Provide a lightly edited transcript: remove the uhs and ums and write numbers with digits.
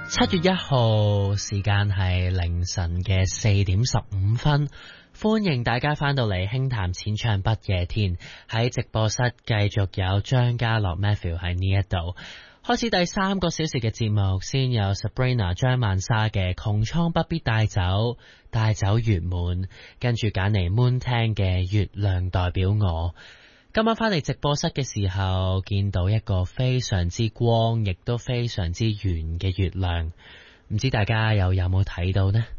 7月1號，時間係凌晨嘅4:15，歡迎大家返到嚟輕談淺唱不夜天，喺直播室繼續有張家樂 Matthew 喺呢一度，開始第3個小時嘅節目，先有 Sabrina 張曼莎嘅窮蒼不必帶走，帶走月滿，跟住揀嚟 Moon 聽嘅月亮代表我。今晚返嚟直播室嘅時候，見到一個非常之光，亦都非常之圓嘅月亮，唔知大家有冇睇到呢？